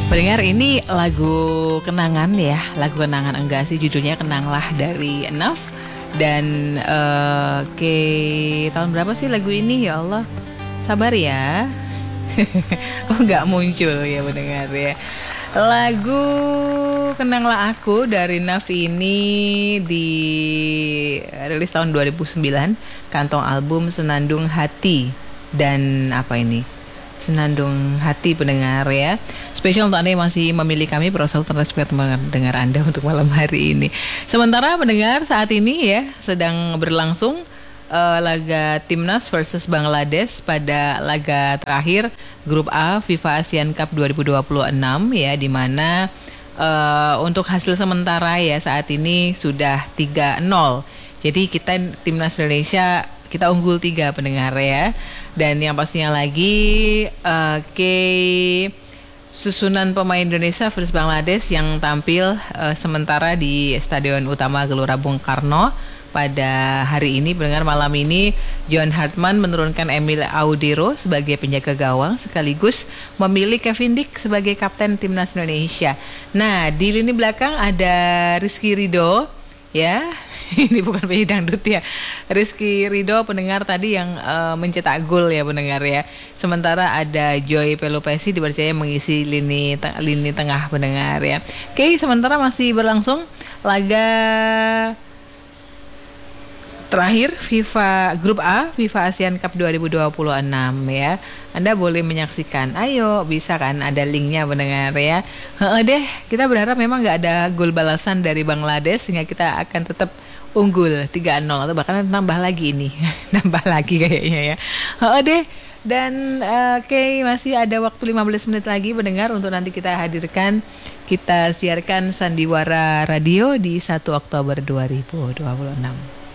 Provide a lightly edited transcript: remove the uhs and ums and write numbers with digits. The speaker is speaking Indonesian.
Pendengar, ini lagu kenangan ya. Lagu kenangan enggak sih, judulnya Kenanglah dari Enough. Dan tahun berapa sih lagu ini, ya Allah? Sabar ya. Oh, nggak muncul ya pendengar ya. Lagu Kenanglah Aku dari Enough ini dirilis tahun 2009, kantong album Senandung Hati. Dan apa ini? Senandung Hati pendengar ya. Spesial untuk Anda yang masih memilih kami, Pro Sauter Respect mendengar Anda untuk malam hari ini. Sementara pendengar, saat ini ya sedang berlangsung laga Timnas versus Bangladesh pada laga terakhir Grup A FIFA ASEAN Cup 2026 ya, di mana untuk hasil sementara ya saat ini sudah 3-0. Jadi kita Timnas Indonesia kita unggul 3 pendengar ya. Dan yang pastinya lagi susunan pemain Indonesia versus Bangladesh yang tampil sementara di Stadion Utama Gelora Bung Karno pada hari ini pendengar. Malam ini John Hartman menurunkan Emil Audero sebagai penjaga gawang sekaligus memilih Kevin Dick sebagai kapten Timnas Indonesia. Nah, di lini belakang ada Rizky Ridho ya. Ini bukan penyanyi dangdut ya. Rizky Ridho pendengar tadi yang mencetak gol ya pendengar ya. Sementara ada Joy Pelupesi dipercaya mengisi lini tengah pendengar ya. Oke, sementara masih berlangsung laga terakhir FIFA Grup A FIFA ASEAN Cup 2026 ya. Anda boleh menyaksikan. Ayo, bisa kan, ada linknya pendengar ya. Deh, kita berharap memang gak ada gol balasan dari Bangladesh sehingga kita akan tetap unggul 3-0 atau bahkan nambah lagi ini. Nambah lagi kayaknya ya. Deh. Dan masih ada waktu 15 menit lagi pendengar untuk nanti kita hadirkan, kita siarkan Sandiwara Radio di 1 Oktober 2026.